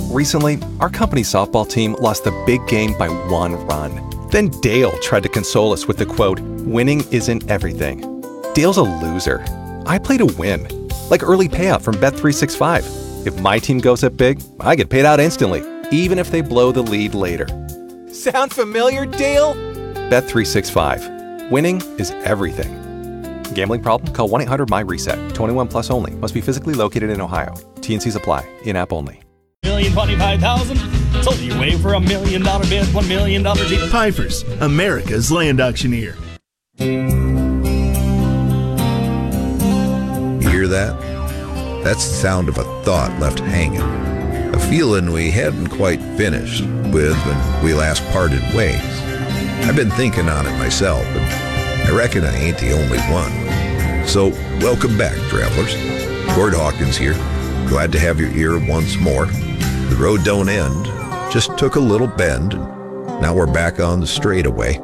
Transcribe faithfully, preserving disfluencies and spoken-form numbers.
Recently, our company softball team lost the big game by one run. Then Dale tried to console us with the quote, "Winning isn't everything." Dale's a loser. I play to win. Like early payout from Bet three sixty-five. If my team goes up big, I get paid out instantly, even if they blow the lead later. Sound familiar, Dale? Bet three sixty-five. Winning is everything. Gambling problem? Call one eight hundred M Y reset. twenty-one plus only. Must be physically located in Ohio. T N Cs apply. In-app only. Million twenty-five thousand. Sold you away for a million dollar bid. One million dollar deal. Pfeiffer's, America's land auctioneer. You hear that? That's the sound of a thought left hanging. A feeling we hadn't quite finished with when we last parted ways. I've been thinking on it myself, and I reckon I ain't the only one. So, welcome back, travelers. Gord Hawkins here. Glad to have your ear once more. The road don't end, just took a little bend, and now we're back on the straightaway.